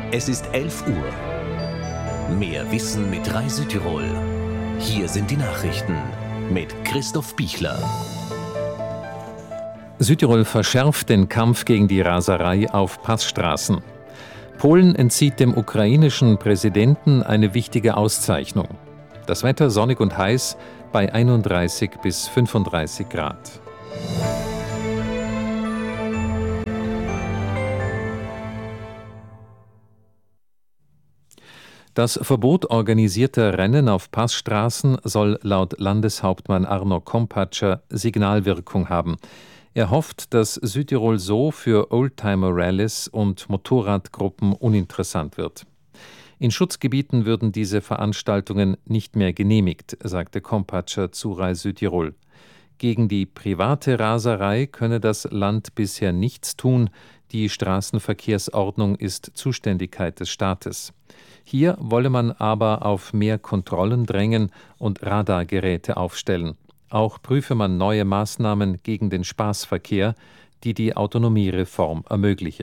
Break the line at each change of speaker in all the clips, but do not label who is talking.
Es ist 11 Uhr. Mehr Wissen mit Rai Südtirol. Hier sind die Nachrichten mit Christoph Bichler.
Südtirol verschärft den Kampf gegen die Raserei auf Passstraßen. Polen entzieht dem ukrainischen Präsidenten eine wichtige Auszeichnung. Das Wetter sonnig und heiß bei 31 bis 35 Grad. Das Verbot organisierter Rennen auf Passstraßen soll laut Landeshauptmann Arno Kompatscher Signalwirkung haben. Er hofft, dass Südtirol so für Oldtimer-Rallyes und Motorradgruppen uninteressant wird. In Schutzgebieten würden diese Veranstaltungen nicht mehr genehmigt, sagte Kompatscher zu Rai Südtirol. Gegen die private Raserei könne das Land bisher nichts tun. Die Straßenverkehrsordnung ist Zuständigkeit des Staates. Hier wolle man aber auf mehr Kontrollen drängen und Radargeräte aufstellen. Auch prüfe man neue Maßnahmen gegen den Spaßverkehr, die die Autonomiereform ermögliche.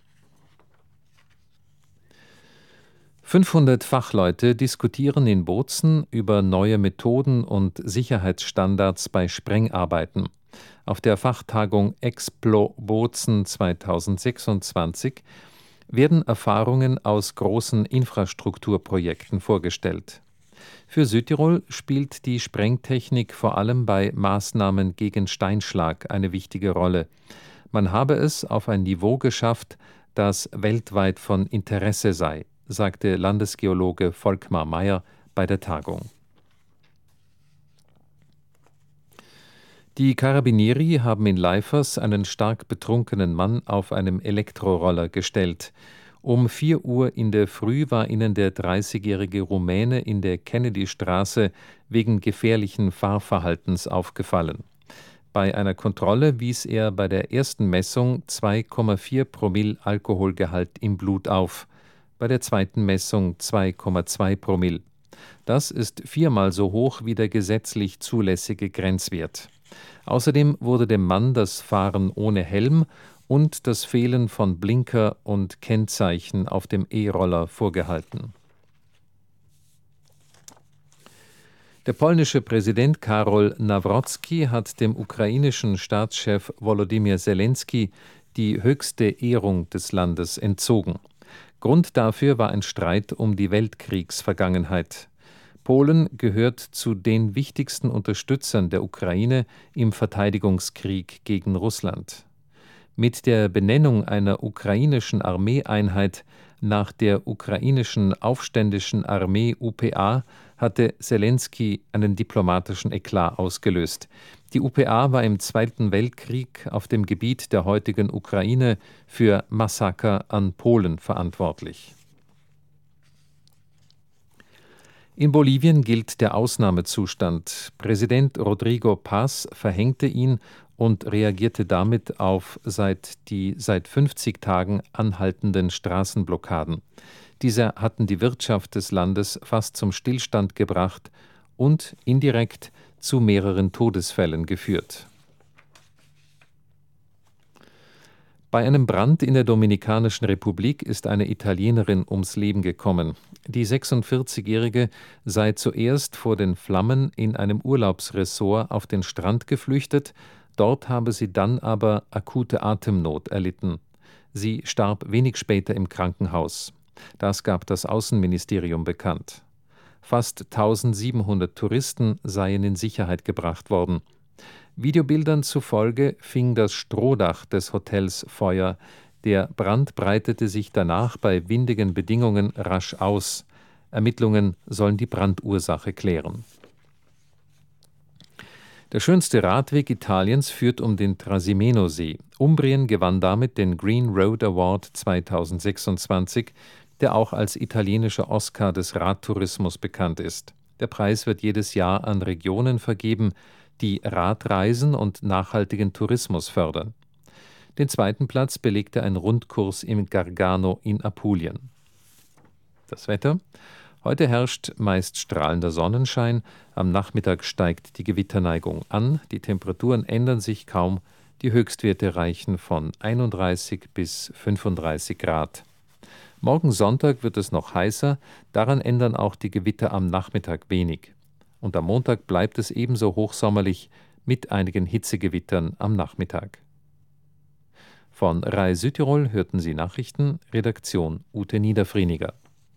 500 Fachleute diskutieren in Bozen über neue Methoden und Sicherheitsstandards bei Sprengarbeiten. Auf der Fachtagung Explo Bozen 2026 werden Erfahrungen aus großen Infrastrukturprojekten vorgestellt. Für Südtirol spielt die Sprengtechnik vor allem bei Maßnahmen gegen Steinschlag eine wichtige Rolle. Man habe es auf ein Niveau geschafft, das weltweit von Interesse sei, sagte Landesgeologe Volkmar Meyer bei der Tagung. Die Carabinieri haben in Leifers einen stark betrunkenen Mann auf einem Elektroroller gestellt. Um 4 Uhr in der Früh war ihnen der 30-jährige Rumäne in der Kennedystraße wegen gefährlichen Fahrverhaltens aufgefallen. Bei einer Kontrolle wies er bei der ersten Messung 2,4 Promille Alkoholgehalt im Blut auf, bei der zweiten Messung 2,2 Promille. Das ist 4-mal so hoch wie der gesetzlich zulässige Grenzwert. Außerdem wurde dem Mann das Fahren ohne Helm und das Fehlen von Blinker und Kennzeichen auf dem E-Roller vorgehalten. Der polnische Präsident Karol Nawrocki hat dem ukrainischen Staatschef Volodymyr Zelensky die höchste Ehrung des Landes entzogen. Grund dafür war ein Streit um die Weltkriegsvergangenheit. Polen gehört zu den wichtigsten Unterstützern der Ukraine im Verteidigungskrieg gegen Russland. Mit der Benennung einer ukrainischen Armeeeinheit nach der ukrainischen Aufständischen Armee UPA hatte Zelensky einen diplomatischen Eklat ausgelöst. Die UPA war im Zweiten Weltkrieg auf dem Gebiet der heutigen Ukraine für Massaker an Polen verantwortlich. In Bolivien gilt der Ausnahmezustand. Präsident Rodrigo Paz verhängte ihn und reagierte damit auf seit 50 Tagen anhaltenden Straßenblockaden. Diese hatten die Wirtschaft des Landes fast zum Stillstand gebracht und indirekt zu mehreren Todesfällen geführt. Bei einem Brand in der Dominikanischen Republik ist eine Italienerin ums Leben gekommen. Die 46-Jährige sei zuerst vor den Flammen in einem Urlaubsresort auf den Strand geflüchtet, dort habe sie dann aber akute Atemnot erlitten. Sie starb wenig später im Krankenhaus. Das gab das Außenministerium bekannt. Fast 1700 Touristen seien in Sicherheit gebracht worden. Videobildern zufolge fing das Strohdach des Hotels Feuer. Der Brand breitete sich danach bei windigen Bedingungen rasch aus. Ermittlungen sollen die Brandursache klären. Der schönste Radweg Italiens führt um den Trasimeno-See. Umbrien gewann damit den Green Road Award 2026, der auch als italienischer Oscar des Radtourismus bekannt ist. Der Preis wird jedes Jahr an Regionen vergeben, die Radreisen und nachhaltigen Tourismus fördern. Den zweiten Platz belegte ein Rundkurs im Gargano in Apulien. Das Wetter: Heute herrscht meist strahlender Sonnenschein, am Nachmittag steigt die Gewitterneigung an, die Temperaturen ändern sich kaum, die Höchstwerte reichen von 31 bis 35 Grad. Morgen Sonntag wird es noch heißer, daran ändern auch die Gewitter am Nachmittag wenig. Und am Montag bleibt es ebenso hochsommerlich mit einigen Hitzegewittern am Nachmittag. Von RAI Südtirol hörten Sie Nachrichten, Redaktion Ute Niederfrieniger.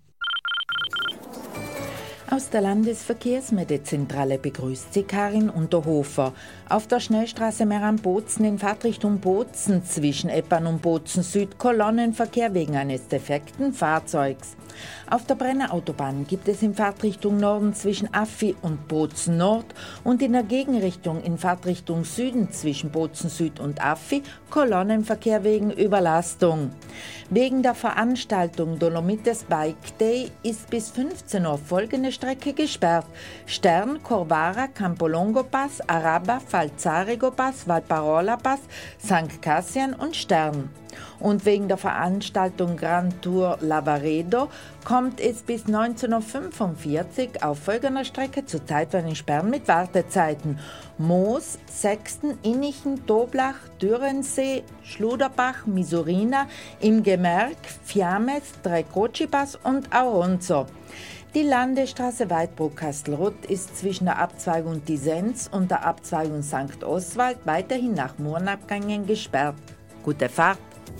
Aus der Landesverkehrsmedezentrale begrüßt sie Karin Unterhofer. Auf der Schnellstraße Meran-Bozen in Fahrtrichtung Bozen zwischen Eppan und Bozen Süd Kolonnenverkehr wegen eines defekten Fahrzeugs. Auf der Brennerautobahn gibt es in Fahrtrichtung Norden zwischen Affi und Bozen Nord und in der Gegenrichtung in Fahrtrichtung Süden zwischen Bozen Süd und Affi Kolonnenverkehr wegen Überlastung. Wegen der Veranstaltung Dolomites Bike Day ist bis 15 Uhr folgende Strecke gesperrt: Stern, Corvara, Campolongo Pass, Araba, Falzarego Pass, Valparola Pass, St. Cassian und Stern. Und wegen der Veranstaltung Grand Tour Lavaredo kommt es bis 19:45 Uhr auf folgender Strecke zu zeitweiligen Sperren mit Wartezeiten: Moos, Sexten, Innichen, Toblach, Dürrensee, Schluderbach, Misurina, im Gemerk, Fiames, Trecoci-Pass und Auronzo. Die Landesstraße Weidbruck-Kastelruth ist zwischen der Abzweigung Disenz und der Abzweigung St. Oswald weiterhin nach Murenabgängen gesperrt. Gute Fahrt!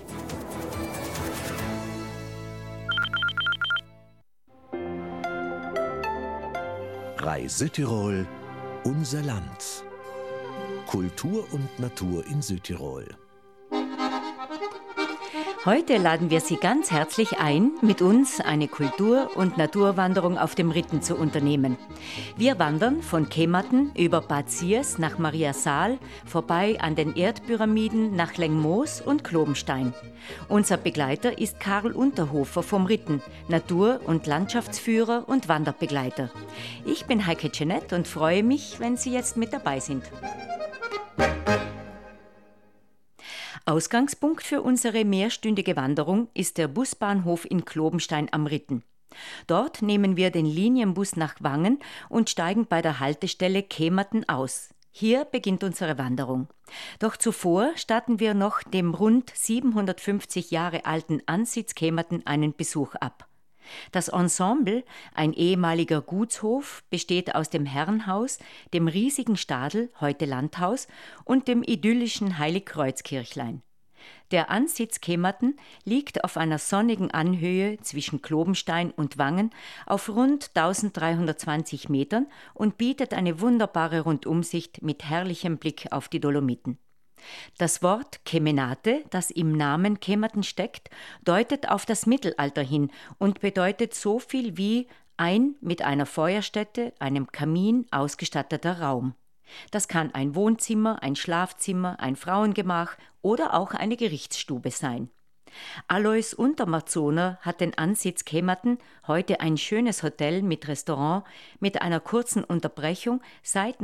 RAI Südtirol, unser Land. Kultur und Natur in Südtirol.
Heute laden wir Sie ganz herzlich ein, mit uns eine Kultur- und Naturwanderung auf dem Ritten zu unternehmen. Wir wandern von Kematen über Bad Siers nach Mariasaal, vorbei an den Erdpyramiden nach Lengmoos und Klobenstein. Unser Begleiter ist Karl Unterhofer vom Ritten, Natur- und Landschaftsführer und Wanderbegleiter. Ich bin Heike Jeanette und freue mich, wenn Sie jetzt mit dabei sind. Ausgangspunkt für unsere mehrstündige Wanderung ist der Busbahnhof in Klobenstein am Ritten. Dort nehmen wir den Linienbus nach Wangen und steigen bei der Haltestelle Kematen aus. Hier beginnt unsere Wanderung. Doch zuvor statten wir noch dem rund 750 Jahre alten Ansitz Kematen einen Besuch ab. Das Ensemble, ein ehemaliger Gutshof, besteht aus dem Herrenhaus, dem riesigen Stadel, heute Landhaus, und dem idyllischen Heiligkreuzkirchlein. Der Ansitz Kematen liegt auf einer sonnigen Anhöhe zwischen Klobenstein und Wangen auf rund 1320 Metern und bietet eine wunderbare Rundumsicht mit herrlichem Blick auf die Dolomiten. Das Wort Kemenate, das im Namen Kematen steckt, deutet auf das Mittelalter hin und bedeutet so viel wie ein mit einer Feuerstätte, einem Kamin ausgestatteter Raum. Das kann ein Wohnzimmer, ein Schlafzimmer, ein Frauengemach oder auch eine Gerichtsstube sein. Alois Untermarzoner hat den Ansitz Kematen, heute ein schönes Hotel mit Restaurant, mit einer kurzen Unterbrechung seit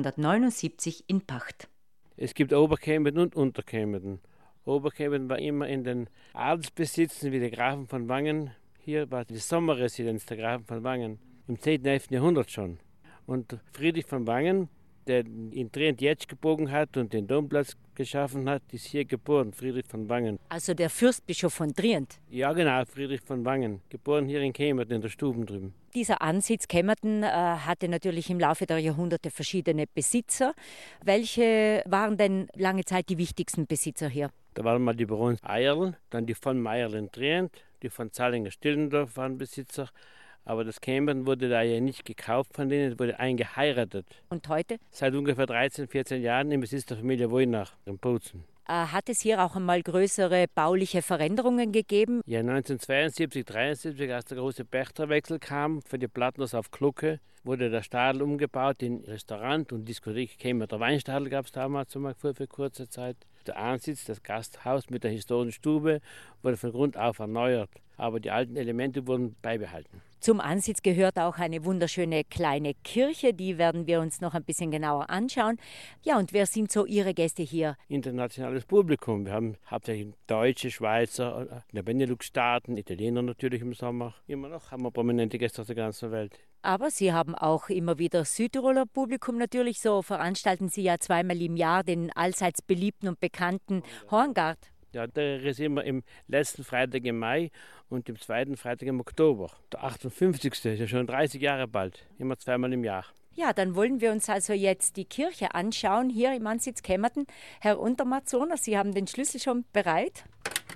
1979 in Pacht.
Es gibt Oberkematen und Unterkematen. Oberkematen war immer in den Adelsbesitzen wie der Grafen von Wangen. Hier war die Sommerresidenz der Grafen von Wangen im 10. und 11. Jahrhundert schon. Und Friedrich von Wangen, der in Trient-Jetsch gebogen hat und den Domplatz geschaffen hat, ist hier geboren, Friedrich von Wangen.
Also der Fürstbischof von Trient?
Ja genau, Friedrich von Wangen, geboren hier in Kematen in der Stuben drüben.
Dieser Ansitz Kematen hatte natürlich im Laufe der Jahrhunderte verschiedene Besitzer. Welche waren denn lange Zeit die wichtigsten Besitzer hier?
Da waren mal die Barons Eierl, dann die von Meierl in Trient, die von Zallinger-Stillendorf waren Besitzer. Aber das Kematen wurde da ja nicht gekauft von denen, es wurde eingeheiratet.
Und heute?
Seit ungefähr 13, 14 Jahren im Besitz der Familie Woinach in Bozen.
Hat es hier auch einmal größere bauliche Veränderungen gegeben?
Ja, 1972, 1973, als der große Pächterwechsel kam für die Plattners auf Klucke, wurde der Stadel umgebaut in Restaurant und Diskothek. Der Weinstadel gab es damals mal für kurze Zeit. Der Ansitz, das Gasthaus mit der historischen Stube, wurde von Grund auf erneuert. Aber die alten Elemente wurden beibehalten.
Zum Ansitz gehört auch eine wunderschöne kleine Kirche, die werden wir uns noch ein bisschen genauer anschauen. Ja, und wer sind so Ihre Gäste hier?
Internationales Publikum. Wir haben hauptsächlich Deutsche, Schweizer, der Benelux-Staaten, Italiener natürlich im Sommer. Immer noch haben wir prominente Gäste aus der ganzen Welt.
Aber Sie haben auch immer wieder Südtiroler Publikum natürlich. So veranstalten Sie ja zweimal im Jahr den allseits beliebten und bekannten Horngard.
Ja, der ist immer im letzten Freitag im Mai und im zweiten Freitag im Oktober. Der 58. ist ja schon 30 Jahre bald, immer zweimal im Jahr.
Ja, dann wollen wir uns also jetzt die Kirche anschauen, hier im Ansitz Kämmerten. Herr Untermatzoner, Sie haben den Schlüssel schon bereit.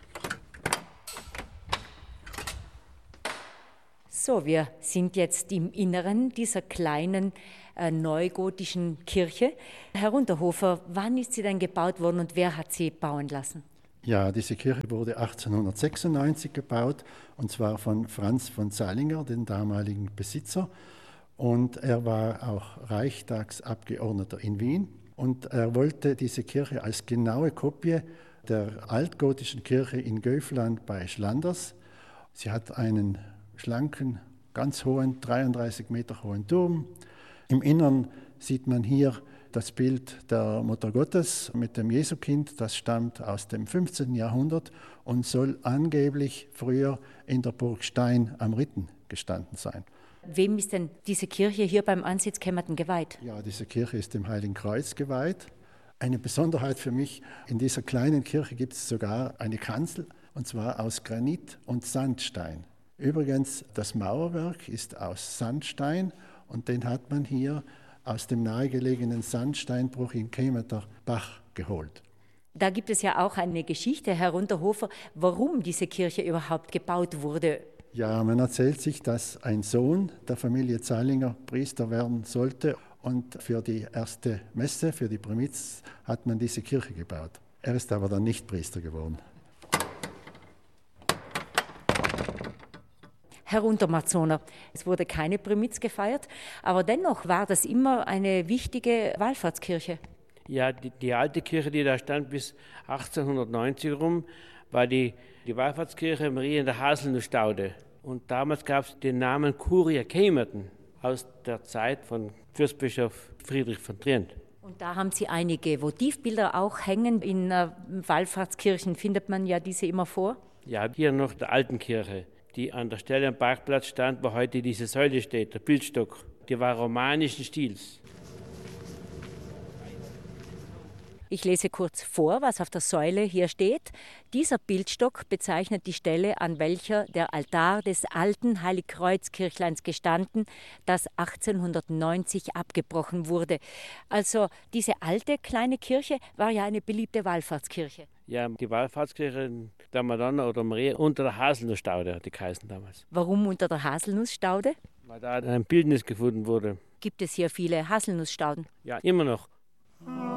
So, wir sind jetzt im Inneren dieser kleinen neugotischen Kirche. Herr Unterhofer, wann ist sie denn gebaut worden und wer hat sie bauen lassen?
Ja, diese Kirche wurde 1896 gebaut, und zwar von Franz von Zalinger, dem damaligen Besitzer. Und er war auch Reichstagsabgeordneter in Wien. Und er wollte diese Kirche als genaue Kopie der altgotischen Kirche in Göfland bei Schlanders. Sie hat einen schlanken, ganz hohen, 33 Meter hohen Turm. Im Innern sieht man hier das Bild der Mutter Gottes mit dem Jesukind. Das stammt aus dem 15. Jahrhundert und soll angeblich früher in der Burg Stein am Ritten gestanden sein.
Wem ist denn diese Kirche hier beim Ansitz Kämmerten geweiht?
Ja, diese Kirche ist dem Heiligen Kreuz geweiht. Eine Besonderheit für mich, in dieser kleinen Kirche gibt es sogar eine Kanzel, und zwar aus Granit und Sandstein. Übrigens, das Mauerwerk ist aus Sandstein und den hat man hier aus dem nahegelegenen Sandsteinbruch in Kämmerter Bach geholt.
Da gibt es ja auch eine Geschichte, Herr Unterhofer, warum diese Kirche überhaupt gebaut wurde.
Ja, man erzählt sich, dass ein Sohn der Familie Zalinger Priester werden sollte, und für die erste Messe, für die Primiz, hat man diese Kirche gebaut. Er ist aber dann nicht Priester geworden.
Herr Untermatzoner, es wurde keine Primiz gefeiert, aber dennoch war das immer eine wichtige Wallfahrtskirche.
Ja, die alte Kirche, die da stand bis 1890 rum, war die Wallfahrtskirche Maria in der Haselnussstaude. Und damals gab es den Namen Kuria Kämmerten aus der Zeit von Fürstbischof Friedrich von Trient.
Und da haben Sie einige Votivbilder auch hängen. In Wallfahrtskirchen findet man ja diese immer vor.
Ja, hier noch der alten Kirche, die an der Stelle am Parkplatz stand, wo heute diese Säule steht, der Bildstock. Die war romanischen Stils.
Ich lese kurz vor, was auf der Säule hier steht. Dieser Bildstock bezeichnet die Stelle, an welcher der Altar des alten Heiligkreuzkirchleins gestanden, das 1890 abgebrochen wurde. Also diese alte kleine Kirche war ja eine beliebte Wallfahrtskirche.
Ja, die Wallfahrtskirche der Madonna oder Maria unter der Haselnussstaude hat die geheißen damals.
Warum unter der Haselnussstaude?
Weil da ein Bildnis gefunden wurde.
Gibt es hier viele Haselnussstauden?
Ja, immer noch.